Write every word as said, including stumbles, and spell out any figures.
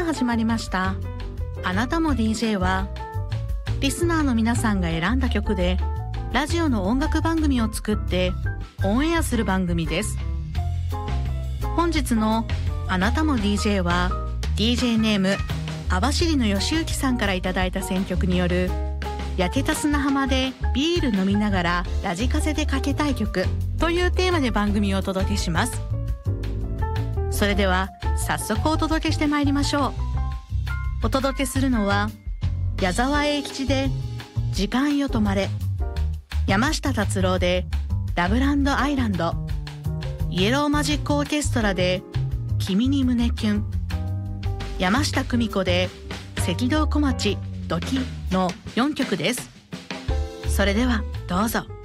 始まりましたあなたも ディージェー はリスナーの皆さんが選んだ曲でラジオの音楽番組を作ってオンエアする番組です。本日のあなたも ディージェー は ディージェー ネーム網走のよしゆきさんからいただいた選曲による焼けた砂浜でビール飲みながらラジカセでかけたい曲というテーマで番組をお届けします。それでは早速お届けしてまいりましょう。お届けするのは矢沢永吉で時間よ止まれ、山下達郎でラブランドアイランド、イエローマジックオーケストラで君に胸キュン、山下久美子で赤道小町ドキのよんきょくです。それではどうぞ。